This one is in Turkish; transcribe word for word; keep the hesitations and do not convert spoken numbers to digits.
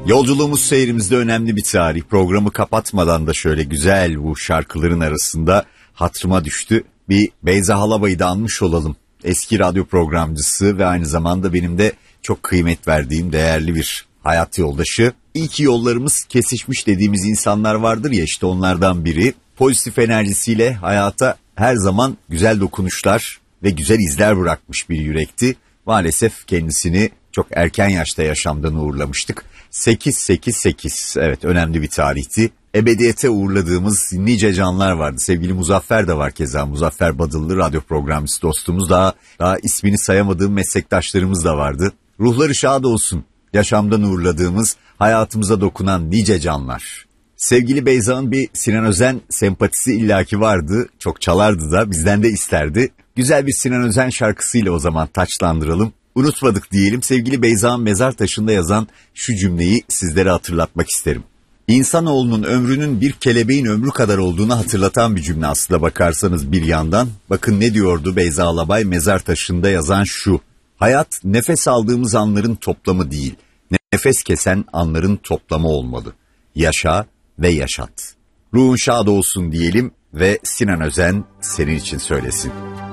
Yolculuğumuz seyrimizde önemli bir tarih. Programı kapatmadan da şöyle güzel bu şarkıların arasında hatırıma düştü. Bir Beyza Halabay'ı da anmış olalım. Eski radyo programcısı ve aynı zamanda benim de çok kıymet verdiğim değerli bir hayat yoldaşı. İyi ki yollarımız kesişmiş dediğimiz insanlar vardır ya, işte onlardan biri. Pozitif enerjisiyle hayata her zaman güzel dokunuşlar ve güzel izler bırakmış bir yürekti. Maalesef kendisini çok erken yaşta yaşamdan uğurlamıştık. sekiz sekiz sekiz, evet, önemli bir tarihti. Ebediyete uğurladığımız nice canlar vardı. Sevgili Muzaffer de var keza. Muzaffer Badıllı, radyo programcısı dostumuz. Daha, daha ismini sayamadığım meslektaşlarımız da vardı. Ruhları şad olsun. Yaşamdan uğurladığımız, hayatımıza dokunan nice canlar. Sevgili Beyza'nın bir Sinan Özen sempatisi illaki vardı. Çok çalardı da, bizden de isterdi. Güzel bir Sinan Özen şarkısıyla o zaman taçlandıralım. Unutmadık diyelim. Sevgili Beyza'nın mezar taşında yazan şu cümleyi sizlere hatırlatmak isterim. İnsanoğlunun ömrünün bir kelebeğin ömrü kadar olduğunu hatırlatan bir cümle aslında bakarsanız bir yandan. Bakın ne diyordu Beyza Alabay mezar taşında yazan şu: hayat nefes aldığımız anların toplamı değil, nefes kesen anların toplamı olmalı. Yaşa ve yaşat. Ruhun şad olsun diyelim ve Sinan Özen senin için söylesin.